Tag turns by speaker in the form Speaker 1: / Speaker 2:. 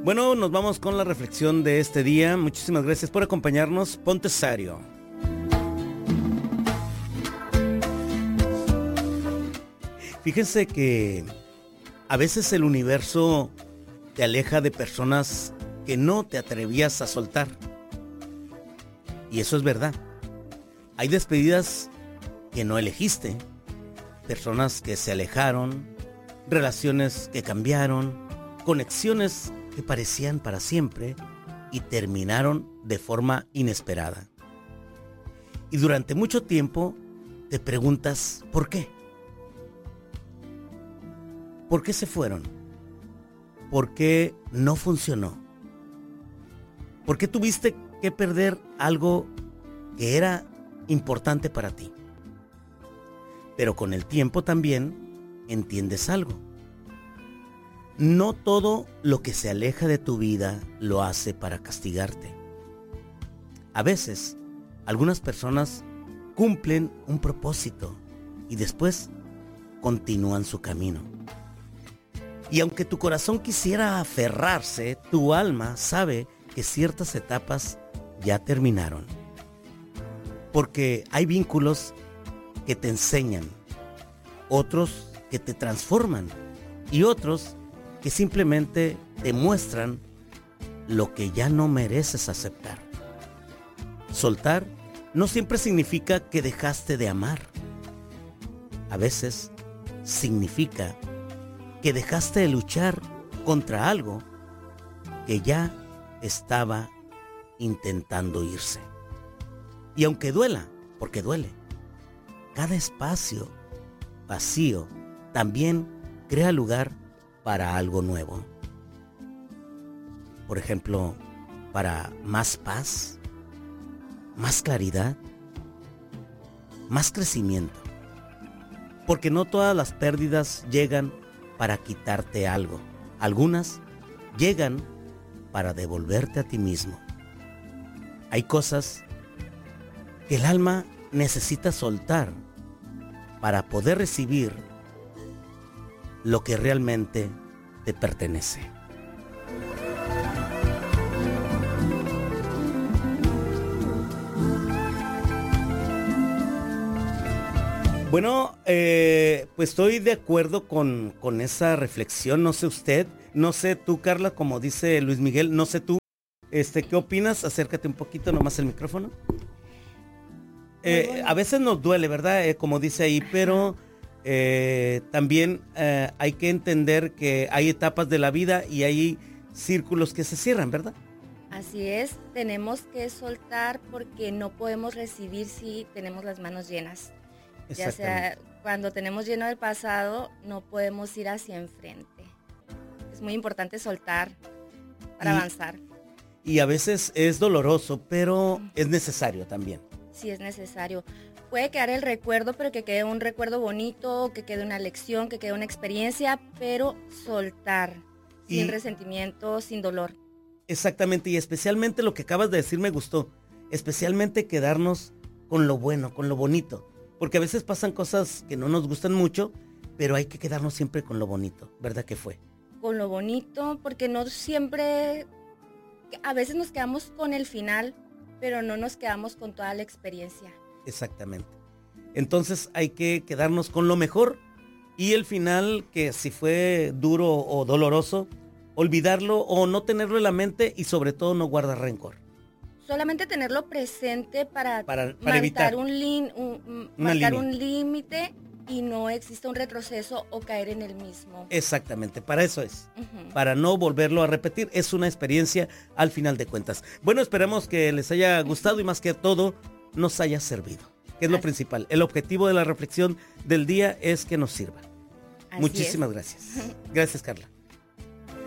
Speaker 1: Bueno, nos vamos con la reflexión de este día. Muchísimas gracias por acompañarnos. Ponte serio. Fíjense que a veces el universo te aleja de personas que no te atrevías a soltar. Y eso es verdad. Hay despedidas que no elegiste, personas que se alejaron, relaciones que cambiaron, conexiones que parecían para siempre y terminaron de forma inesperada. Y durante mucho tiempo te preguntas ¿por qué? ¿Por qué se fueron? ¿Por qué no funcionó? ¿Por qué tuviste que perder algo que era importante para ti? Pero con el tiempo también entiendes algo. No todo lo que se aleja de tu vida lo hace para castigarte. A veces, algunas personas cumplen un propósito y después continúan su camino. Y aunque tu corazón quisiera aferrarse, tu alma sabe que ciertas etapas ya terminaron. Porque hay vínculos que te enseñan, otros que te transforman y otros que simplemente te muestran lo que ya no mereces aceptar. Soltar no siempre significa que dejaste de amar. A veces significa que dejaste de luchar contra algo que ya estaba intentando irse. Y aunque duela, porque duele, cada espacio vacío también crea lugar para algo nuevo. Por ejemplo, para más paz, más claridad, más crecimiento. Porque no todas las pérdidas llegan para quitarte algo. Algunas llegan para devolverte a ti mismo. Hay cosas que el alma necesita soltar para poder recibir lo que realmente te pertenece. Bueno, pues estoy de acuerdo con esa reflexión. No sé usted, no sé tú, Carla, como dice Luis Miguel, no sé tú, ¿qué opinas? Acércate un poquito nomás el micrófono. A veces nos duele, ¿verdad? Como dice ahí, pero también hay que entender que hay etapas de la vida y hay círculos que se cierran, ¿verdad?
Speaker 2: Así es, tenemos que soltar porque no podemos recibir si tenemos las manos llenas. Ya sea cuando tenemos lleno del pasado, no podemos ir hacia enfrente. Es muy importante soltar para avanzar.
Speaker 1: Y a veces es doloroso, pero es necesario también.
Speaker 2: Sí, es necesario. Puede quedar el recuerdo, pero que quede un recuerdo bonito, que quede una lección, que quede una experiencia, pero soltar, sin resentimiento, sin dolor.
Speaker 1: Exactamente, y especialmente lo que acabas de decir me gustó. Especialmente quedarnos con lo bueno, con lo bonito. Porque a veces pasan cosas que no nos gustan mucho, pero hay que quedarnos siempre con lo bonito, ¿verdad que fue?
Speaker 2: Con lo bonito, porque no siempre, a veces nos quedamos con el final, pero no nos quedamos con toda la experiencia.
Speaker 1: Exactamente. Entonces hay que quedarnos con lo mejor y el final, que si fue duro o doloroso, olvidarlo o no tenerlo en la mente y sobre todo no guardar rencor.
Speaker 2: Solamente tenerlo presente para
Speaker 1: evitar
Speaker 2: un límite y no exista un retroceso o caer en el mismo.
Speaker 1: Exactamente, para eso es. Para no volverlo a repetir. Es una experiencia al final de cuentas. Bueno, esperemos que les haya gustado y más que todo nos haya servido, que es lo principal. El objetivo de la reflexión del día es que nos sirva. Muchísimas gracias. Gracias, Carla.